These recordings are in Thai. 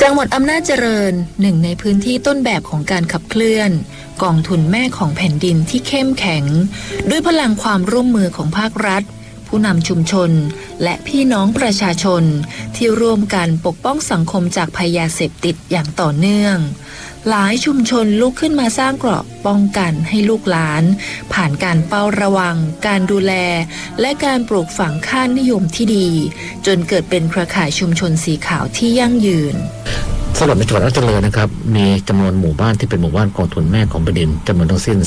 จังหวัดอำนาจเจริญหนึ่งในพื้นที่ต้นแบบของการขับเคลื่อนกองทุนแม่ของแผ่นดินที่เข้มแข็งด้วยพลังความร่วมมือของภาครัฐผู้นำชุมชนและพี่น้องประชาชนที่ร่วมกันปกป้องสังคมจากภัยยาเสพติดอย่างต่อเนื่องหลายชุมชนลุกขึ้นมาสร้างเกราะป้องกันให้ลูกหลานผ่านการเฝ้าระวังการดูแลและการปลูกฝังค่านิยมที่ดีจนเกิดเป็นเครือข่ายชุมชนสีขาวที่ยั่งยืนสำหรับในจังหวัดอำนาจเจริญนะครับมีจำนวนหมู่บ้านที่เป็นหมู่บ้านกองทุนแม่ของแผ่นดินจำนวนทั้งสิ้น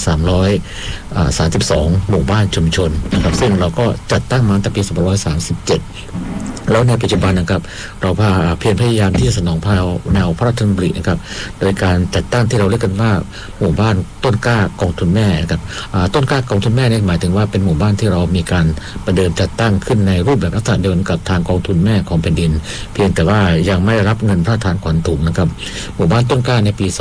332หมู่บ้านชุมชนนะครับซึ่งเราก็จัดตั้งมาตั้งแต่ปี2537แล้วในปัจจุบันนะครับเราเพียรพยายามที่จะสนองแนวพระราชดำรินะครับโดยการจัดตั้งที่เราเรียกกันว่าหมู่บ้านต้นกล้ากองทุนแม่นะครับต้นกล้ากองทุนแม่นี่หมายถึงว่าเป็นหมู่บ้านที่เรามีการประเดิมจัดตั้งขึ้นในรูปแบบลักษณะเดียวกันกับทางกองทุนแม่ของแผ่นดินเพียงแต่ว่ายังไม่รับเงินพระราชทานขวัญถุงนะครับหมู่บ้านต้นกล้าในปี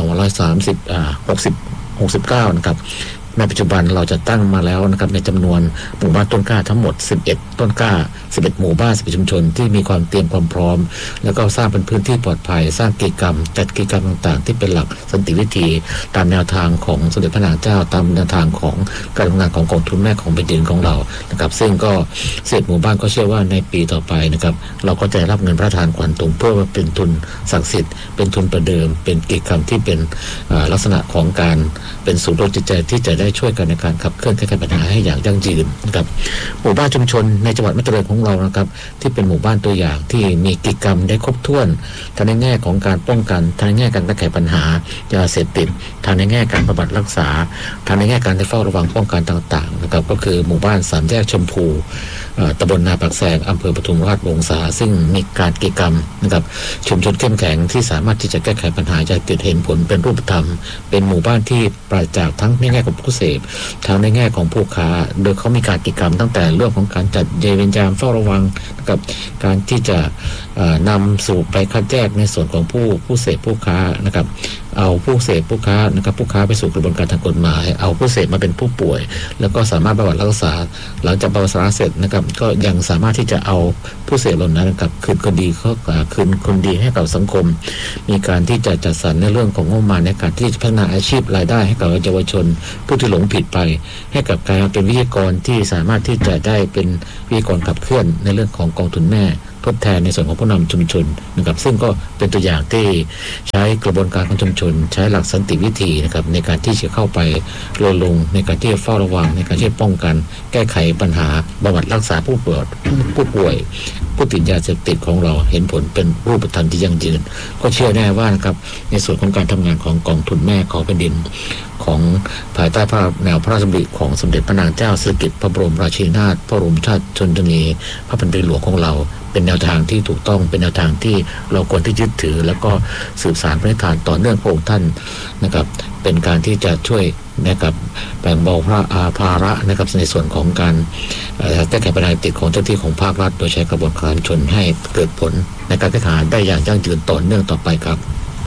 2569นะครับในปัจจุบันเราจะตั้งมาแล้วนะครับในจำนวนหมู่บ้านต้นกล้าทั้งหมด11ต้นกล้า11หมู่บ้าน11ชุมชนที่มีความเตรียมความพร้อมแล้วก็สร้างเป็นพื้นที่ปลอดภัยสร้างกิจกรรมจัดกิจกรรมต่างๆที่เป็นหลักสันติวิธีตามแนวทางของสมเด็จพระนางเจ้าตามแนวทางของการทำงานของกองทุนแม่ของแผ่นดินของเรานะครับซึ่งก็11หมู่บ้านก็เชื่อว่าในปีต่อไปนะครับเราก็จะรับเงินพระราชทานขวัญถุงเพื่อเป็นทุนศักดิ์สิทธิ์เป็นทุนประเดิมเป็นกิจกรรมที่เป็นลักษณะของการเป็นศูนย์รวมจิตใจที่จะได้ช่วยกันในการขับเคลื่อนแก้ไขปัญหาให้อย่างยั่งยืนนะครับหมู่บ้านชุมชนในจังหวัดอำนาจเจริญของเรานะครับที่เป็นหมู่บ้านตัวอย่างที่มีกิจกรรมได้ครบถ้วนทั้งในแง่ของการป้องกันทั้งในแง่การแก้ไขปัญหายาเสพติดทั้งในแง่การบำบัดรักษาทั้งในแง่การเฝ้าระวังป้องกันต่างๆนะครับก็คือหมู่บ้านสามแยกชมพูตำบลนาปากแซงอำเภอปทุมราชวงศาซึ่งมีการกิจกรรมนะครับชุมชนเข้มแข็งที่สามารถที่จะแก้ไขปัญหายาเสพติดเห็นผลเป็นรูปธรรมเป็นหมู่บ้านที่ปราศจากทั้งในแง่ของผู้เสพทั้งในแง่ของผู้ค้าโดยเขามีการกิจกรรมตั้งแต่เรื่องของการจัดเวรยามเฝ้าระวังกับการที่จะนำสู่ไปคัดแยกในส่วนของผู้เสพผู้ค้านะครับเอาผู้เสพผู้ค้านะครับผู้ค้าไปสู่กระบวนการทางกฎหมายเอาผู้เสพมาเป็นผู้ป่วยแล้วก็สามารถบำบัดรักษาหลังจากบำบัดรักษาเสร็จนะครับก็ยังสามารถที่จะเอาผู้เสพเหล่านั้นนะครับคืนคนดีให้กับสังคมมีการที่จะจัดสรรในเรื่องของงบประมาณในการที่จะพัฒนาอาชีพรายได้ให้กับเยาวชนผู้ที่หลงผิดไปให้กับการเป็นวิทยากรที่สามารถที่จะได้เป็นวิทยากรขับเคลื่อนในเรื่องของกองทุนแม่ทดแทนในส่วนของผู้นำชุมชนนะครับซึ่งก็เป็นตัวอย่างที่ใช้กระบวนการของชุมชนใช้หลักสันติวิธีนะครับในการที่จะเข้าไปรณรงค์ในการที่จะเฝ้าระวังในการที่จะป้องกันแก้ไขปัญหาบำบัดรักษาผู้ป่วยผู้ติดยาเสพติดของเราเห็นผลเป็นรูปธรรมที่ยั่งยืนก็เชื่อแน่ว่านะครับในส่วนของการทำงานของกองทุนแม่ของแผ่นดินของภายใต้แนวพระราชดำริของสมเด็จพระนางเจ้าสิริกิติ์พระบรมราชินีนาถพระบรมราชชนนีพระแผ่นดินหลวงของเราเป็นแนวทางที่ถูกต้องเป็นแนวทางที่เราควรที่ยึดถือแล้วก็สืบสานพระนิทานต่อเนื่องพระองค์ท่านนะครับเป็นการที่จะช่วยนะครับแบ่งเบาภาระนะครับในส่วนของการแก้ไขปัญหาติดของเจ้าที่ของภาครัฐโดยใช้กระบวนการชนให้เกิดผลในการแก้ไขได้อย่างยั่งยืนต่อเนื่องต่อไปครับ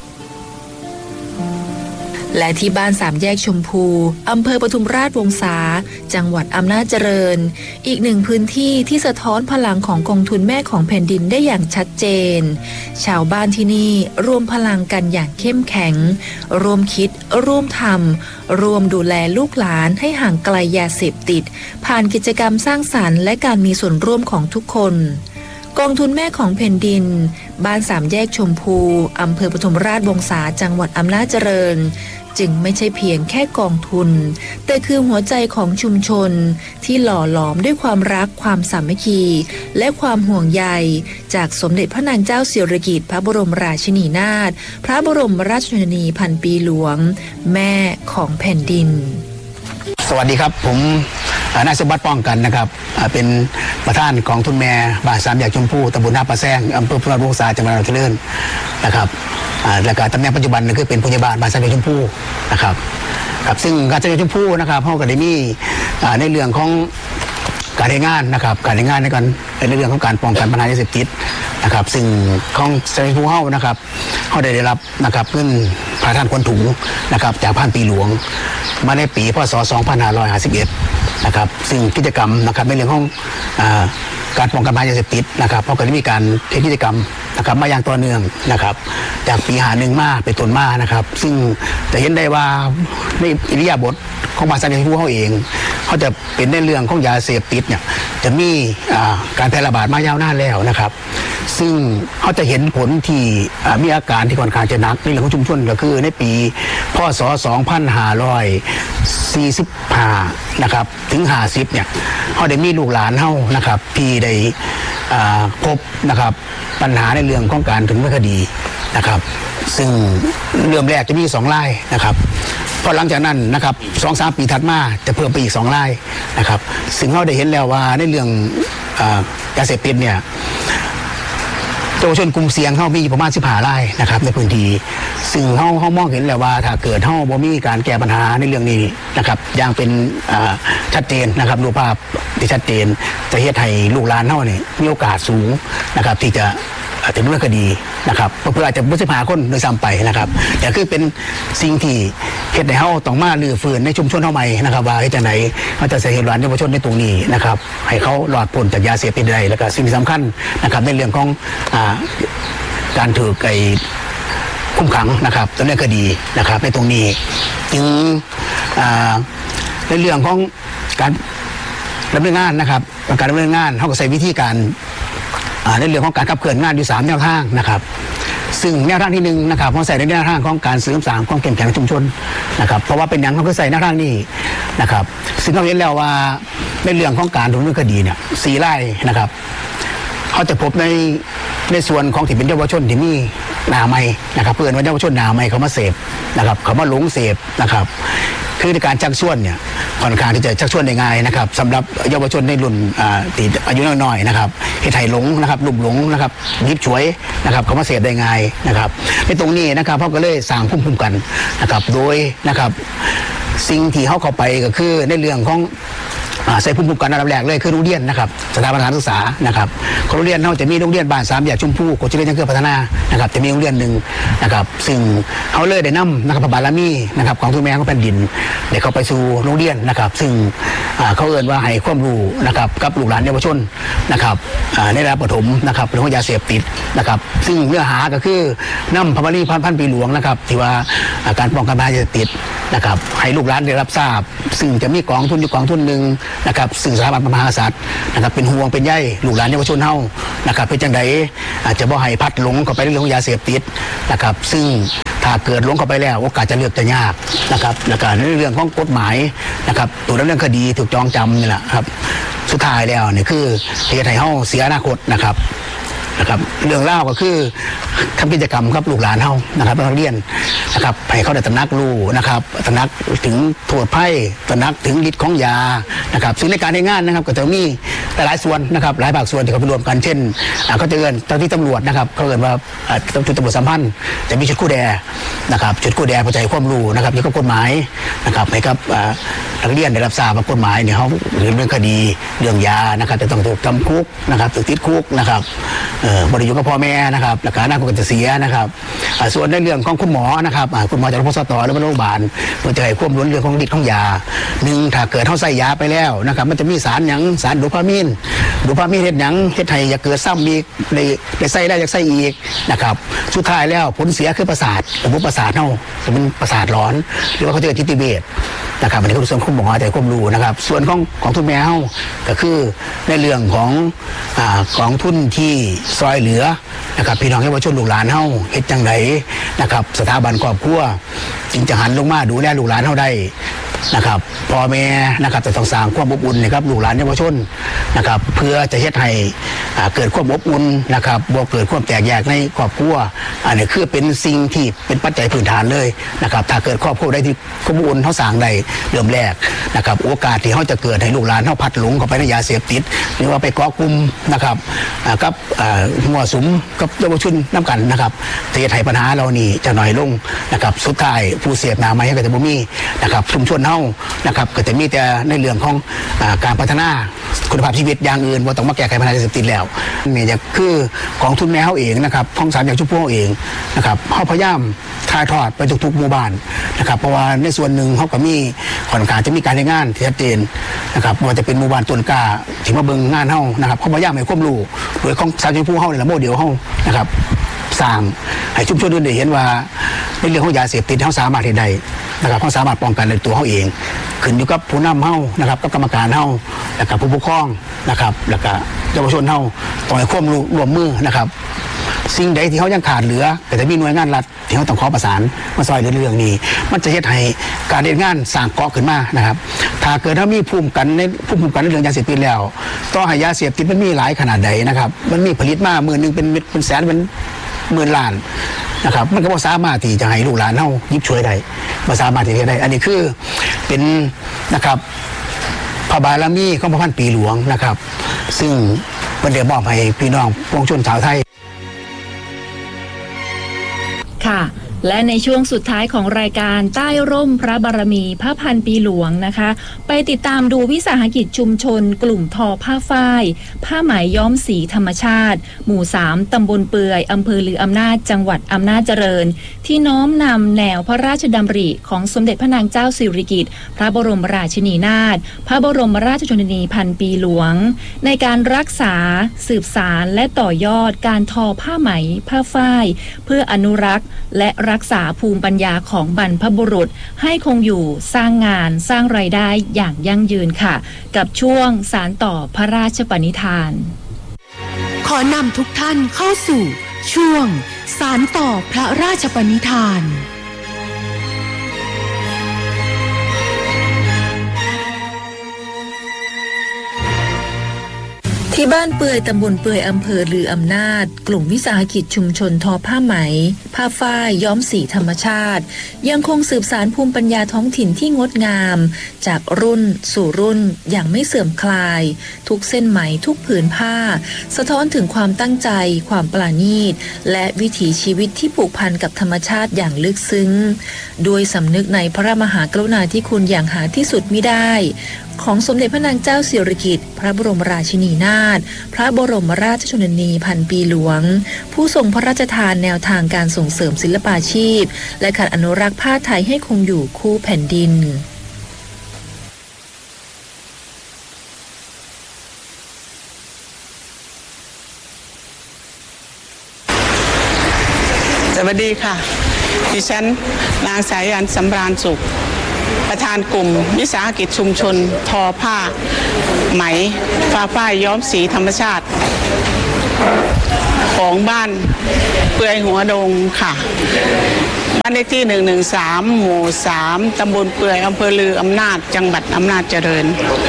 และที่บ้านสามแยกชมพูอำเภอปทุมราชวงศาจังหวัดอำนาจเจริญอีกหนึ่งพื้นที่ที่สะท้อนพลังของกองทุนแม่ของแผ่นดินได้อย่างชัดเจนชาวบ้านที่นี่รวมพลังกันอย่างเข้มแข็งร่วมคิดร่วมทำร่วมดูแลลูกหลานให้ห่างไกลยาเสพติดผ่านกิจกรรมสร้างสรรค์และการมีส่วนร่วมของทุกคนกองทุนแม่ของแผ่นดินบ้านสามแยกชมพูอำเภอปทุมราชวงศาจังหวัดอำนาจเจริญจึงไม่ใช่เพียงแค่กองทุนแต่คือหัวใจของชุมชนที่หล่อหลอมด้วยความรักความสามัคคีและความห่วงใยจากสมเด็จพระนางเจ้าสิริกิติ์พระบรมราชินีนาถพระบรมราชชนนีพันปีหลวงแม่ของแผ่นดินสวัสดีครับผมนายสมบัติป้องกันนะครับเป็นประธานกองทุนแม่บ้านสามแยกชมพูตำบลนาปะแซงอำเภอพระวงศาจังหวัดอำนาจเจริญนะครับและก็ตำแหน่งปัจจุบันคือเป็นผู้ใหญ่บ้านบ้านสามแยกชมพูนะครับซึ่งการสามแยกชมพูนะครับเขาก็ได้มีในเรื่องของการทำงานนะครับการทำงานในเรื่องของการป้องกันปัญหายาเสพติดนะครับซึ่งของสามแยกชมพูเขานะครับเขาได้รับนะครับเงินพระราชทานขวัญถุงนะครับจากพันปีหลวงมาในปีพศ2551นะครับซึ่งกิจกรรมนะครับในเรื่องของการป้องกันปัญหายาเสพติดนะครับเขาก็ได้มีการเทศกิจกรรมนะครับมาอย่างต่อเนื่องนะครับจากปี51มาเป็นต้นมานะครับซึ่งจะเห็นได้ว่าในอิริยาบถของบ้านสามแยกชมพูเขาเองเขาจะเป็นในเรื่องของยาเสพติดเนี่ยจะมีการแพร่ระบาดมายาวนานแล้วนะครับซึ่งเขาจะเห็นผลที่มีอาการที่ค่อนข้างจะหนักในเรื่องของชุมชนก็คือในปีพ.ศ. 2545นะครับถึง50เนี่ยเขาได้มีลูกหลานเขานะครับที่ได้พบนะครับปัญหาในเรื่องของการถึงคดีนะครับซึ่งเริ่มแรกจะมี2รายนะครับพอหลังจากนั้นนะครับ 2-3 ปีถัดมาจะเพิ่มไปอีก2รายนะครับซึ่งเราได้เห็นแล้วว่าในเรื่องยาเสพติดเนี่ยเยาวชนกลุ่มเสี่ยงเขามีประมาณ15รายนะครับในพื้นที่ซึ่งเขามองเห็นแล้วว่าถ้าเกิดเขาบ่มีการแก้ปัญหาในเรื่องนี้นะครับอย่างเป็นชัดเจนนะครับรูปภาพที่ชัดเจนจะเฮ็ดให้ลูกหลานเขาเนี่ยมีโอกาสสูงนะครับที่จะถึงเรื่องคดีนะครับเพื่ออาจจะไม่ใช่พาคนโดยซ้ำไปนะครับแต่คือเป็นสิ่งที่เฮ็ดให้เขาต้องมาลื้อฟื้นในชุมชนเฮาใหม่นะครับว่าเฮ็ดจังได๋มันจะใส่เห็นหลานเยาวชนในตรงนี้นะครับให้เขาหลอดพ้นจากยาเสพติดได้แล้วก็สิ่งที่สำคัญนะครับในเรื่องของการถือไอ้คุมขังนะครับดำเนินคดีนะครับในตรงนี้จึงในเรื่องของการดำเนินงานนะครับการดำเนินงานเขาก็ใช้วิธีการในเรื่องของการขับเคลื่อนงานอยู่3แนวทางนะครับซึ่งแนวทางที่1นะครับเขาใส่ในแนวทางของการเสริมสร้างความเข้มแข็งในชุมชนนะครับเพราะว่าเป็นอย่างเขาก็ใส่แนวทางนี้นะครับซึ่งเราเห็นแล้วว่าในเรื่องของการดำเนินคดีเนี่ย4รายนะครับเขาจะพบในส่วนของที่เป็นเยาวชนที่มีหนาใหม่นะครับเพื่อนว่าเยาวชนหนาใหม่เขามาเสพนะครับเขามาหลงเสพนะครับคือในการชักชวนเนี่ยค่อนข้างที่จะชักชวนได้ง่ายนะครับสำหรับเยาวชนในรุ่นที่อายุน้อยๆนะครับให้ไทยหลงนะครับลุ่มหลงนะครับยิบฉวยนะครับเขามาเสพได้ง่ายนะครับในตรงนี้นะครับเขาก็เลยสร้างภูมิคุ้มกันนะครับโดยนะครับสิ่งที่เขาเข้าไปก็คือในเรื่องของใส่ภูมิคุ้มกันระดับแรกเลยคือโรงเรียนนะครับสถาบันการศึกษานะครับโรงเรียนเขาจะมีโรงเรียนบ้าน3แยกชมพูโคชเรียนยังเกิดพัฒนานะครับจะมีโรงเรียนหนึ่งนะครับซึ่งเขาเลยได้นำนะครับพระบารมีนะครับของทุนแม่ของแผ่นดินได้เข้าไปสู่โรงเรียนนะครับซึ่งเขาเอ่ยว่าให้ความรู้นะครับกับลูกหลานเยาวชนนะครับในระดับประถมนะครับเรื่องของยาเสพติดนะครับซึ่งเนื้อหาก็คือนำพระบารมีพันปีหลวงนะครับที่ว่าการป้องกันยาเสพติดนะครับให้ลูกหลานได้รับทราบซึ่งจะมีกองทุนอยู่กองทุนหนึ่งนะครับสื่อสถาบันพระมหากษัตริย์นะครับเป็นห่วงเป็นใยลูกหลานเยาวชนเฮานะครับเป็นจังไดอาจจะบ่ให้พัดหลงเข้าไปในเรื่องของยาเสพติดนะครับซึ่งถ้าเกิดหลงเข้าไปแล้วโอกาสจะเลือกจะยากนะครับแล้วก็ในเรื่องของกฎหมายนะครับตัวดำเนินคดีถูกจองจำนี่แหละครับสุดท้ายแล้วนี่คือเหตุให้เฮาเสียอนาคตนะครับเรื่องเล่าก็คือทำกิจกรรมครับลูกหลานเฮานะครับนักเรียนนะครับให้เขาได้ตระหนักรู้นะครับตระหนักถึงโทษภัยตระหนักถึงฤทธิ์ของยานะครับซึ่งในการในงานนะครับก็จะมีหลายส่วนนะครับหลายภาคส่วนที่เขาไปรวมกันเช่นเขาจะเอิ้นเจ้าที่ตำรวจนะครับเขาเอิ้นว่าจุดตำรวจสัมพันธ์จะมีชุดคู่แดนะครับชุดคู่แดผู้ใจความรู้นะครับเกี่ยวกับกฎหมายนะครับให้กับนักเรียนได้รับทราบว่ากฎหมายเนี่ยเขาเรื่องคดีเรื่องยานะครับจะต้องถูกจำคุกนะครับถูกติดคุกนะครับบริยุกับพ่อแม่นะครับหลักการหน้าก็จะเสียนะครับส่วนในเรื่องของคุณหมอนะครับคุณหมอจากโรงพยาบาลหรือโรงพยาบาลเพื่อจะให้ควบคุมเรื่องของฤทธิ์ของยาถ้าเกิดเขาใส่ยาไปแล้วนะครับมันจะมีสารหยังสารโดพามีนเฮ็ดหยังเฮ็ดให้อย่าเกิดซ้ำอีกได้ใส่ได้อยากใส่อีกนะครับสุดท้ายแล้วผลเสียคือประสาทระบบประสาทเฮาจะเป็นประสาทร้อนหรือว่าเขาเรียกจิตเวชนะครับอันนี้คือส่วนคุณหมอแต่ความรู้นะครับส่วนของทุนแม่เฮาก็คือในเรื่องของทุนที่ซอยเหลือนะครับพี่น้องเยาวชนลูกหลานเฮาเฮ็ดจังไดนะครับสถาบันครอบครัวจึงจะหันลงมาดูแลลูกหลานเฮาได้นะครับพ่อแม่นะครับจะต้องสร้างความอบอุ่นนะครับลูกหลานเยาวชนนะครับเพื่อจะเฮ็ดให้เกิดความอบอุ่นนะครับบ่เกิดความแตกแยกในครอบครัวอันนี้คือเป็นสิ่งที่เป็นปัจจัยพื้นฐานเลยนะครับถ้าเกิดครอบครัวได้ที่ความอบอุ่นเฮาสร้างได้เริ่มแรกนะครับโอกาสที่เฮาจะเกิดให้ลูกหลานเฮาพัดหลงเข้าไปในยาเสพติดหรือว่าไปเกาะกลุ่มนะครับกับมั่วสุมกับเยาวชนน้ำกันนะครับจะเฮ็ดให้ปัญหาเรานี่จะน้อยลงนะครับสุดท้ายผู้เสพหน้าใหม่ก็จะบ่มีนะครับชุมชนเฮาเฮานะครับก็จะมีแต่ในเรื่องของการพัฒนาคุณภาพชีวิตอย่างอื่นว่าต้องมาแก้ไขปัญหาเสพติดแล้วนี่จะคือกองทุนแม่เฮาเองนะครับของ3แยกชุมพวเองนะครับเฮาพยายามถ่ายทอดไปทุกๆหมู่บ้านนะครับเพราะว่าในส่วนหนึ่งเฮาก็มีค่อนข้างจะมีการทำงานที่ชัดเจนนะครับว่าจะเป็นหมู่บ้านต้นกล้าที่มาเบิ่งงานเฮานะครับเฮาพยายามให้ความรู้โดยของ3แยกชุมพวเฮานี่แหละโมเดลเฮานะครับสร้างให้ชุมชนอื่นได้เห็นว่าในเรื่องของยาเสพติดเขาสามารถเห็นได้นะครับเขาสามารถป้องกันในตัวเขาเองขึ้นอยู่กับผู้นำเขานะครับกับกรรมการเขาแล้วก็ผู้ปกครองนะครับแล้วก็เยาวชนเขาต้องให้ความร่วมมือนะครับสิ่งใดที่เขายังขาดเหลือแต่จะมีหน่วยงานรัฐที่เขาต้องขอประสานมาซอยในเรื่องนี้มันจะเฮ็ดให้การเดินงานสร้างเกาะขึ้นมานะครับถ้าเกิดถ้ามีภูมิกันในเรื่องยาเสพติดแล้วต่อให้ยาเสพติดมันมีหลายขนาดใดนะครับมันมีผลิตมา10,000เป็นแสนเป็น10,000 ล้านนะครับมันก็บ่สามารถที่จะให้ลูกหลานเฮายิบช่วยได้บ่สามารถที่จะได้อันนี้คือเป็นนะครับพระบารมีของพระพันปีหลวงนะครับซึ่งเพิ่นได้มอบให้พี่น้องปวงชนชาวไทยค่ะและในช่วงสุดท้ายของรายการใต้ร่มพระบารมีพระพันปีหลวงนะคะไปติดตามดูวิสาหกิจชุมชนกลุ่มทอผ้าฝ้ายผ้าไหมย้อมสีธรรมชาติหมู่3ตำบลเปื่อยอำเภอลืออำนาจจังหวัดอำนาจเจริญที่น้อมนำแนวพระราชดำริของสมเด็จพระนางเจ้าสิริกิติ์พระบรมราชินีนาถพระบรมราชชนนีพันปีหลวงในการรักษาสืบสานและต่อยอดการทอผ้าไหมผ้าฝ้ายเพื่ออนุรักษ์และรักษาภูมิปัญญาของบรรพบุรุษให้คงอยู่สร้างงานสร้างรายได้อย่างยั่งยืนค่ะกับช่วงสานต่อพระราชปณิธานขอนำทุกท่านเข้าสู่ช่วงสานต่อพระราชปณิธานที่บ้านเปื่อยตำบลเปื่อยอำเภอลืออำนาจกลุ่มวิสาหกิจชุมชนทอผ้าไหมผ้าฝ้ายย้อมสีธรรมชาติยังคงสืบสานภูมิปัญญาท้องถิ่นที่งดงามจากรุ่นสู่รุ่นอย่างไม่เสื่อมคลายทุกเส้นไหมทุกผืนผ้าสะท้อนถึงความตั้งใจความปราณีตและวิถีชีวิตที่ผูกพันกับธรรมชาติอย่างลึกซึ้งด้วยสำนึกในพระมหากรุณาธิคุณอย่างหาที่สุดมิได้ของสมเด็จพระนางเจ้าสิริกิติ์พระบรมราชินีนาถพระบรมราชชนนีพันปีหลวงผู้ทรงพระราชทานแนวทางการส่งเสริมศิลปาชีพและการอนุรักษ์ผ้าไทยให้คงอยู่คู่แผ่นดินสวัสดีค่ะดิฉันนางสายันสำราญสุขประธานกลุ่มวิสาหกิจชุมชนทอผ้าไหมฝ้ายย้อมสีธรรมชาติของบ้านเปื่อยหัวดงค่ะบ้านเลขที่113หมู่3ตำบลเปื่อยอำเภอลืออำนาจจังหวัดอำนาจเจริญ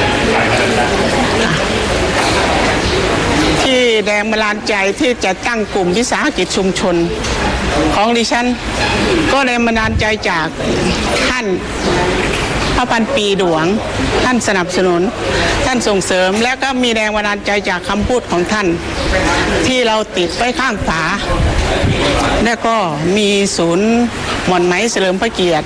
ที่แรงบันดาลใจที่จะตั้งกลุ่มวิสาหกิจชุมชนของดิฉันก็แรงบันดาลใจจากท่านพระพันปีหลวงท่านสนับสนุนท่านส่งเสริมแล้วก็มีแรงบันดาลใจจากคำพูดของท่านที่เราติดไว้ข้างฝาแล้วก็มีศูนย์หม่อนไหมเฉลิมพระเกียรติ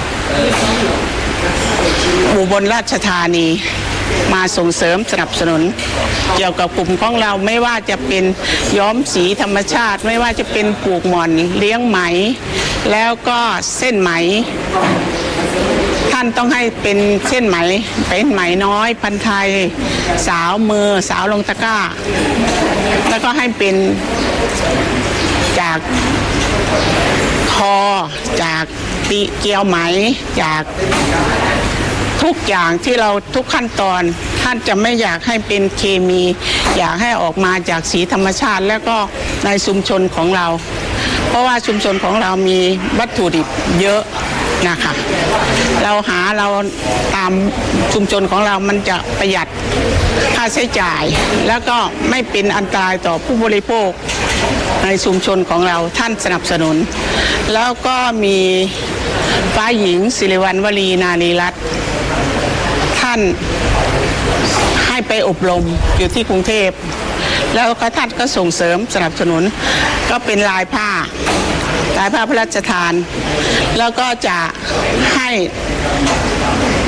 อุบลราชธานีมาส่งเสริมสนับสนุนเกี่ยวกับกลุ่มของเราไม่ว่าจะเป็นย้อมสีธรรมชาติไม่ว่าจะเป็นปลูกหม่อนเลี้ยงไหมแล้วก็เส้นไหมท่านต้องให้เป็นเส้นไหมเป็นไหมน้อยพันไทยสาวมือสาวลงตะกร้าแล้วก็ให้เป็นจากทอจากตีเกลียวไหมจากทุกอย่างที่เราทุกขั้นตอนท่านจะไม่อยากให้เป็นเคมีอยากให้ออกมาจากสีธรรมชาติแล้วก็ในชุมชนของเราเพราะว่าชุมชนของเรามีวัตถุดิบเยอะนะคะเราตามชุมชนของเรามันจะประหยัดค่าใช้จ่ายแล้วก็ไม่เป็นอันตรายต่อผู้บริโภคในชุมชนของเราท่านสนับสนุนแล้วก็มีฟ้าหญิงศิริวัณวลีนารีรัตน์ท่านให้ไปอบรมอยู่ที่กรุงเทพแล้วก็ท่านก็ส่งเสริมสนับสนุนก็เป็นลายผ้าพระราชทานแล้วก็จะให้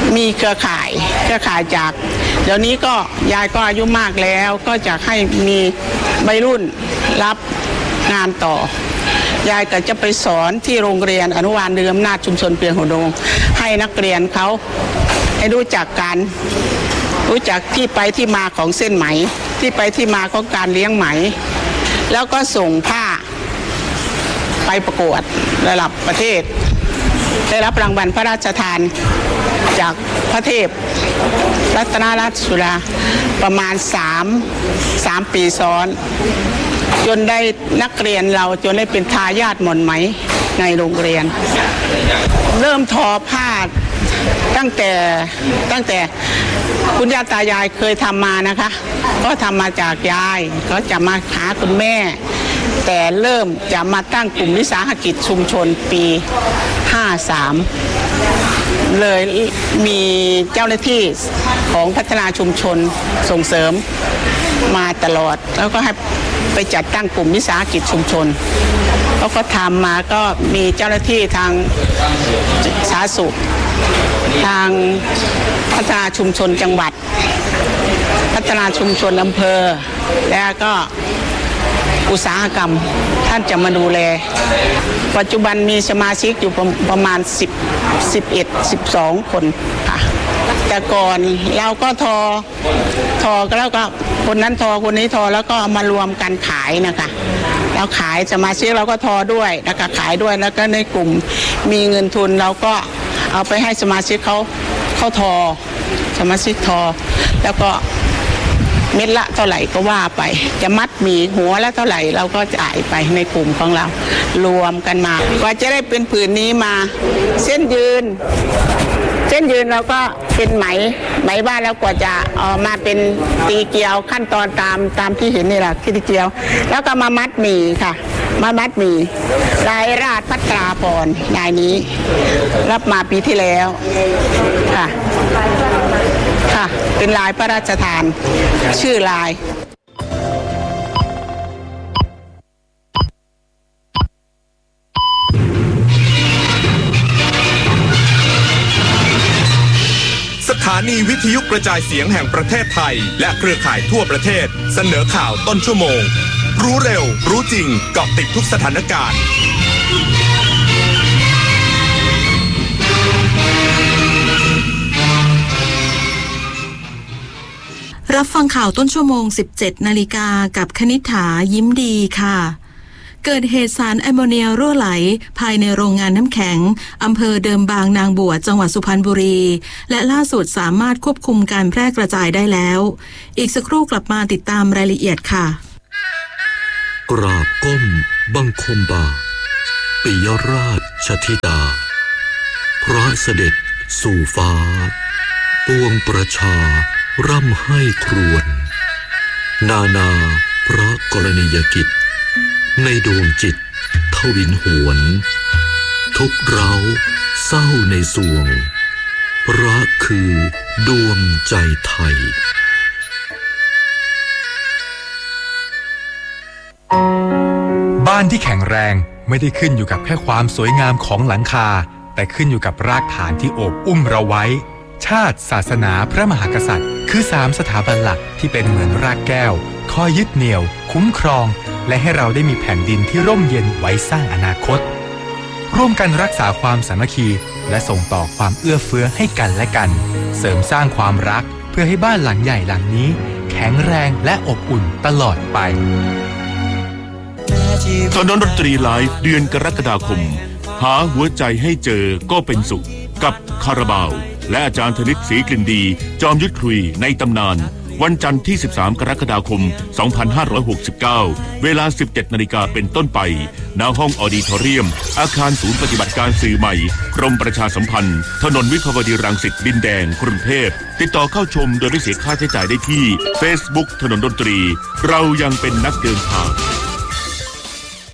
มีเครือข่ายจากเดี๋ยวนี้ก็ยายก็อายุมากแล้วก็จะให้มีวัยรุ่นรับงานต่อยายก็จะไปสอนที่โรงเรียนอนุบาลเรืออำนาจชุมชนเปียงหัวดงให้นักเรียนเขาให้รู้จักที่ไปที่มาของเส้นไหมที่ไปที่มาของการเลี้ยงไหมแล้วก็ส่งผ้าไปประกวดระดับประเทศได้รับรางวัลพระราชทานจากพระเทพรัตนราชสุดาประมาณ3 ปีซ้อนจนได้นักเรียนเราจนได้เป็นทายาทหม่อนไหมในโรงเรียนเริ่มทอผ้าตั้งแต่คุณย่าตายายเคยทำมานะคะก็ทำมาจากยายก็จะมาหาคุณแม่แต่เริ่มจะมาตั้งกลุ่มวิสาหกิจชุมชนปี53เลยมีเจ้าหน้าที่ของพัฒนาชุมชนส่งเสริมมาตลอดแล้วก็ให้ไปจัดตั้งกลุ่มวิสาหกิจชุมชนแล้วก็ทำมาก็มีเจ้าหน้าที่ทางสาธารณสุขทางพัฒนาชุมชนจังหวัดพัฒนาชุมชนอำเภอแล้วก็อุตสาหกรรมท่านจะมาดูแลปัจจุบันมีสมาชิกอยู่ประมาณ11-12 คนค่ะแต่ก่อนเราก็ทอแล้วก็คนนั้นทอคนนี้ทอแล้วก็เอามารวมกันขายนะคะเราขายสมาชิกเราก็ทอด้วยแล้วก็ขายด้วยแล้วก็ในกลุ่มมีเงินทุนเราก็เอาไปให้สมาชิกเขาทอสมาชิกทอแล้วก็เม็ดละเท่าไหร่ก็ว่าไปจะมัดหมี่หัวละเท่าไหร่เราก็จ่ายไปในกลุ่มของเรารวมกันมากว่าจะได้เป็นผืนนี้มาเส้นยืนเราก็เป็นไหมบ้านแล้วกว่าจะออกมาเป็นตีเกลียวขั้นตอนตามที่เห็นนี่แหละตีเกลียวแล้วก็มามัดหมี่ค่ะมามัดหมี่ลายราชพัตราพรลายนี้รับมาปีที่แล้วค่ะเป็นลายพระราชทานชื่อลายสถานีวิทยุกระจายเสียงแห่งประเทศไทยและเครือข่ายทั่วประเทศเสนอข่าวต้นชั่วโมงรู้เร็วรู้จริงเกาะติดทุกสถานการณ์รับฟังข่าวต้นชั่วโมง 17 นาฬิกากับคณิษฐายิ้มดีค่ะเกิดเหตุสารแอมโมเนียรั่วไหลภายในโรงงานน้ำแข็งอำเภอเดิมบางนางบวชจังหวัดสุพรรณบุรีและล่าสุดสามารถควบคุมการแพร่กระจายได้แล้วอีกสักครู่กลับมาติดตามรายละเอียดค่ะกราบก้มบังคมบาทปิยราชธิดาพระเสด็จสู่ฟ้าปวงประชาร่ำให้ครวญนาพระกรณียกิจในดวงจิตทวินหวนทุกเร้าเศร้าในสวงพระคือดวงใจไทยบ้านที่แข็งแรงไม่ได้ขึ้นอยู่กับแค่ความสวยงามของหลังคาแต่ขึ้นอยู่กับรากฐานที่โอบอุ้มเราไว้ชาติศาสนาพระมหากษัตริย์คือ3สถาบันหลักที่เป็นเหมือนรากแก้วคอยยึดเหนี่ยวคุ้มครองและให้เราได้มีแผ่นดินที่ร่มเย็นไว้สร้างอนาคตร่วมกันรักษาความสามัคคีและส่งต่อความเอื้อเฟื้อให้กันและกันเสริมสร้างความรักเพื่อให้บ้านหลังใหญ่หลังนี้แข็งแรงและอบอุ่นตลอดไปถนนดนตรีไลฟ์เดือนกรกฎาคมหาหัวใจให้เจอก็เป็นสุขกับคาราบาวและอาจารย์ธนิตศรีกลิ่นดีจอมยุทธคุยในตำนานวันจันทร์ที่13กรกฎาคม2569เวลา 17 นาฬิกาเป็นต้นไปณห้องออดิทอเรียมอาคารศูนย์ปฏิบัติการสื่อใหม่กรมประชาสัมพันธ์ถนนวิภาวดีรังสิตดินแดงกรุงเทพติดต่อเข้าชมโดยไม่เสียค่าใช้จ่ายได้ที่ Facebook ถนนดนตรีเรายังเป็นนักเดินทางคุณ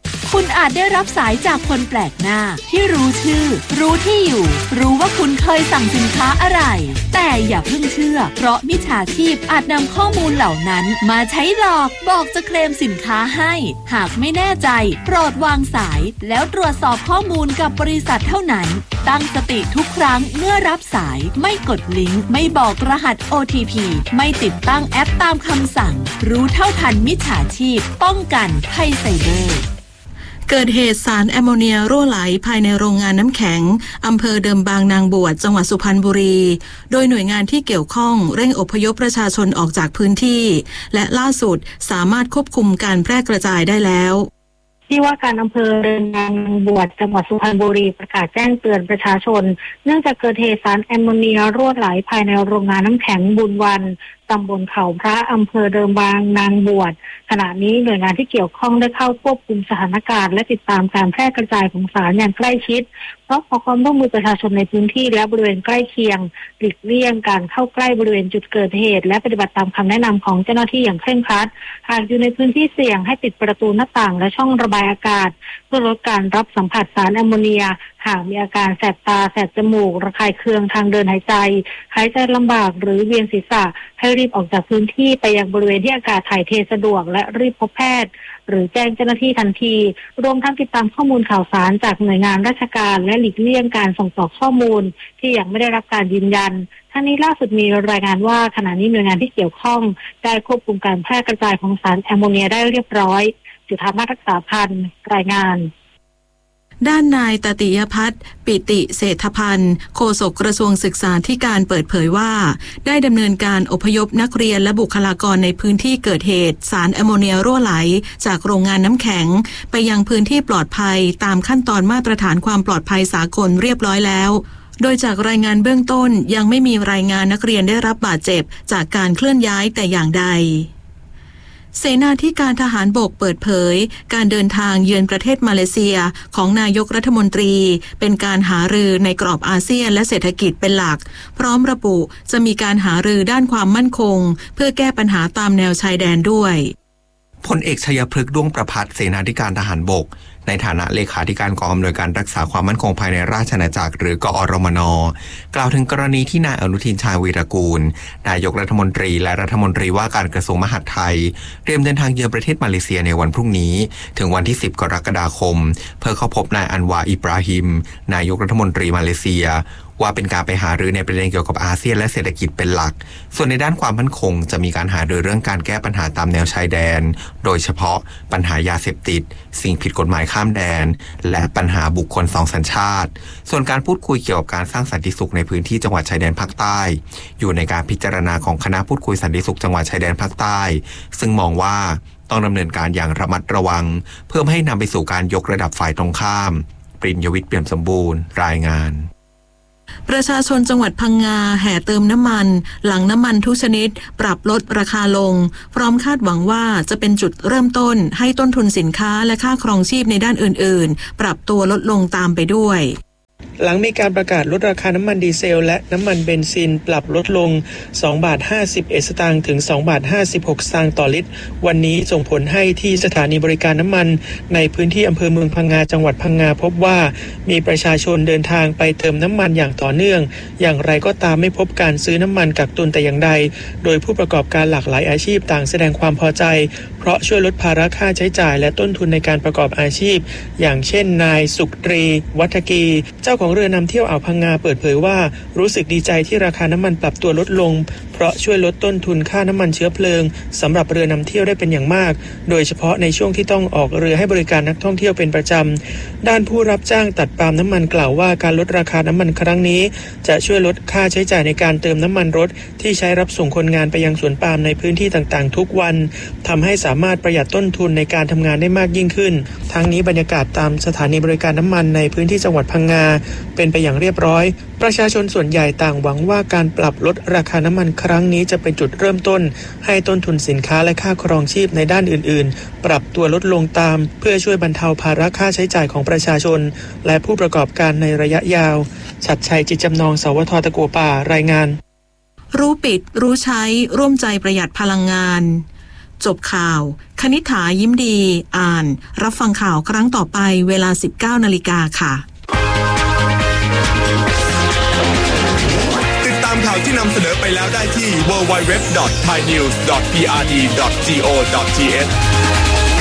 คุณอาจได้รับสายจากคนแปลกหน้าที่รู้ชื่อรู้ที่อยู่รู้ว่าคุณเคยสั่งสินค้าอะไรแต่อย่าเพิ่งเชื่อเพราะมิจฉาชีพอาจนำข้อมูลเหล่านั้นมาใช้หลอกบอกจะเคลมสินค้าให้หากไม่แน่ใจโปรดวางสายแล้วตรวจสอบข้อมูลกับบริษัทเท่านั้นตั้งสติทุกครั้งเมื่อรับสายไม่กดลิงก์ไม่บอกรหัส OTP ไม่ติดตั้งแอปตามคำสั่งรู้เท่าทันมิจฉาชีพป้องกันภัยไซเบอร์เกิดเหตุสารแอมโมเนียรั่วไหลภายในโรงงานน้ำแข็งอำเภอเดิมบางนางบวชจังหวัดสุพรรณบุรีโดยหน่วยงานที่เกี่ยวข้องเร่งอพยพประชาชนออกจากพื้นที่และล่าสุดสามารถควบคุมการแพร่กระจายได้แล้วที่ว่าการอำเภอเดิมบางนางบวชจังหวัดสุพรรณบุรีประกาศแจ้งเตือนประชาชนเนื่องจากเกิดเหตุสารแอมโมเนียรั่วไหลภายในโรงงานน้ำแข็งบุญวันตำบลเขาพระอำเภอเดิมบางนางบวชขณะนี้หน่วยงานที่เกี่ยวข้องได้เข้าควบคุมสถานการณ์และติดตามการแพร่กระจายของสารอย่างใกล้ชิดเพราะขอความร่วมมือประชาชนในพื้นที่และบริเวณใกล้เคียงหลีกเลี่ยงการเข้าใกล้บริเวณจุดเกิดเหตุและปฏิบัติตามคำแนะนำของเจ้าหน้าที่อย่างเคร่งครัดหากอยู่ในพื้นที่เสี่ยงให้ปิดประตูหน้าต่างและช่องระบายอากาศเพื่อลดการรับสัมผัสสารแอมโมเนียหากมีอาการแสบตาแสบจมูกระคายเคืองทางเดินหายใจลำบากหรือเวียนศีรษะให้รีบออกจากพื้นที่ไปยังบริเวณที่อากาศถ่ายเทสะดวกและรีบพบแพทย์หรือแจ้งเจ้าหน้าที่ทันทีรวมทั้งติดตามข้อมูลข่าวสารจากหน่วยงานราชการและหลีกเลี่ยงการส่งต่อข้อมูลที่ยังไม่ได้รับการยืนยันทั้งนี้ล่าสุดมีรายงานว่าขณะนี้หน่วยงานที่เกี่ยวข้องได้ควบคุมการแพร่กระจายของสารแอมโมเนียได้เรียบร้อยจุฑามาศรักษาพันธ์รายงานด้านนายตติยพัฒน์ปิติเศรษฐพันธ์โฆษกกระทรวงศึกษาธิการเปิดเผยว่าได้ดำเนินการอพยพนักเรียนและบุคลากรในพื้นที่เกิดเหตุสารแอมโมเนียรั่วไหลจากโรงงานน้ำแข็งไปยังพื้นที่ปลอดภัยตามขั้นตอนมาตรฐานความปลอดภัยสากลเรียบร้อยแล้วโดยจากรายงานเบื้องต้นยังไม่มีรายงานนักเรียนได้รับบาดเจ็บจากการเคลื่อนย้ายแต่อย่างใดเสนาธิการทหารบกเปิดเผยการเดินทางเยือนประเทศมาเลเซียของนายกรัฐมนตรีเป็นการหารือในกรอบอาเซียนและเศรษฐกิจเป็นหลักพร้อมระบุจะมีการหารือด้านความมั่นคงเพื่อแก้ปัญหาตามแนวชายแดนด้วยพลเอกชัยพฤกษ์ด้วงประภัสเสนาธิการทหารบกในฐานะเลขาธิการกองอำนวยการรักษาความมั่นคงภายในราชอาณาจักรหรือกอรมน.กล่าวถึงกรณีที่นายอนุทินชาญวีรกูลนายกรัฐมนตรีและรัฐมนตรีว่าการกระทรวงมหาดไทยเตรียมเดินทางเยือนประเทศมาเลเซียในวันพรุ่งนี้ถึงวันที่10 กรกฎาคมเพื่อเข้าพบนายอันวาอิบราฮิมนายกรัฐมนตรีมาเลเซียว่าเป็นการไปหารือในประเด็นเกี่ยวกับอาเซียนและเศรษฐกิจเป็นหลักส่วนในด้านความมั่นคงจะมีการหารือเรื่องการแก้ปัญหาตามแนวชายแดนโดยเฉพาะปัญหายาเสพติดสิ่งผิดกฎหมายข้ามแดนและปัญหาบุคคล2 สัญชาติส่วนการพูดคุยเกี่ยวกับการสร้างสันติสุขในพื้นที่จังหวัดชายแดนภาคใต้อยู่ในการพิจารณาของคณะพูดคุยสันติสุขจังหวัดชายแดนภาคใต้ซึ่งมองว่าต้องดำเนินการอย่างระมัดระวังเพื่อไม่ให้นำไปสู่การยกระดับฝ่ายตรงข้ามปริญญวิทย์เปี่ยมสมบูรณ์รายงานประชาชนจังหวัดพังงาแห่เติมน้ำมันหลังน้ำมันทุกชนิดปรับลดราคาลงพร้อมคาดหวังว่าจะเป็นจุดเริ่มต้นให้ต้นทุนสินค้าและค่าครองชีพในด้านอื่นๆปรับตัวลดลงตามไปด้วยหลังมีการประกาศลดราคาน้ำมันดีเซลและน้ำมันเบนซินปรับลดลง2.51 บาทถึง2.56 บาทต่อลิตรวันนี้ส่งผลให้ที่สถานีบริการน้ำมันในพื้นที่อำเภอเมืองพังงาจังหวัดพังงาพบว่ามีประชาชนเดินทางไปเติมน้ำมันอย่างต่อเนื่องอย่างไรก็ตามไม่พบการซื้อน้ำมันกักตุนแต่อย่างใดโดยผู้ประกอบการหลากหลายอาชีพต่างแสดงความพอใจเพราะช่วยลดภาระค่าใช้จ่ายและต้นทุนในการประกอบอาชีพอย่างเช่นนายสุตรีวัฒกีเจ้าของเรือนำเที่ยวอ่าวพังงาเปิดเผยว่ารู้สึกดีใจที่ราคาน้ำมันปรับตัวลดลงเพราะช่วยลดต้นทุนค่าน้ำมันเชื้อเพลิงสำหรับเรือนำเที่ยวได้เป็นอย่างมากโดยเฉพาะในช่วงที่ต้องออกเรือให้บริการนักท่องเที่ยวเป็นประจำด้านผู้รับจ้างตัดปาล์มน้ำมันกล่าวว่าการลดราคาน้ำมันครั้งนี้จะช่วยลดค่าใช้จ่ายในการเติมน้ำมันรถที่ใช้รับส่งคนงานไปยังสวนปาล์มในพื้นที่ต่างๆทุกวันทำให้สามารถประหยัดต้นทุนในการทำงานได้มากยิ่งขึ้นทั้งนี้บรรยากาศตามสถานีบริการน้ำมันในพื้นที่จังหวัดพังงาเป็นไปอย่างเรียบร้อยประชาชนส่วนใหญ่ต่างหวังว่าการปรับลดราคาน้ำมันครั้งนี้จะเป็นจุดเริ่มต้นให้ต้นทุนสินค้าและค่าครองชีพในด้านอื่นๆปรับตัวลดลงตามเพื่อช่วยบรรเทาภาระค่าใช้จ่ายของประชาชนและผู้ประกอบการในระยะยาวชัดชัยจิตจำนองสวทตะกัวป่ารายงานรู้ปิดรู้ใช้ร่วมใจประหยัดพลังงานจบข่าวคณิษฐายิ้มดีอ่านรับฟังข่าวครั้งต่อไปเวลา 19 นาฬิกาค่ะติดตามข่าวที่นำเสนอไปแล้วได้ที่ www.thainews.prd.go.th